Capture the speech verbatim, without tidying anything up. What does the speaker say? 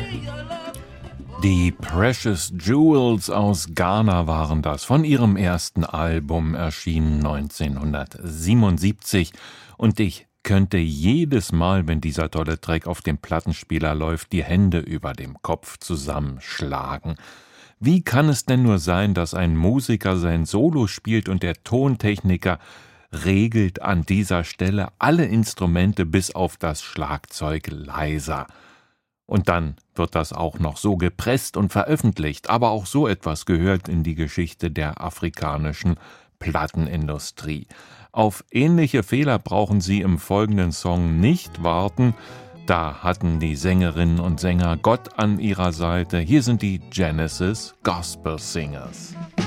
Die Precious Jewels aus Ghana waren das, von ihrem ersten Album, erschienen neunzehnhundertsiebenundsiebzig. Und ich könnte jedes Mal, wenn dieser tolle Track auf dem Plattenspieler läuft, die Hände über dem Kopf zusammenschlagen. Wie kann es denn nur sein, dass ein Musiker sein Solo spielt und der Tontechniker regelt an dieser Stelle alle Instrumente bis auf das Schlagzeug leiser? Und dann wird das auch noch so gepresst und veröffentlicht, aber auch so etwas gehört in die Geschichte der afrikanischen Plattenindustrie. Auf ähnliche Fehler brauchen Sie im folgenden Song nicht warten. Da hatten die Sängerinnen und Sänger Gott an ihrer Seite. Hier sind die Genesis Gospel Singers.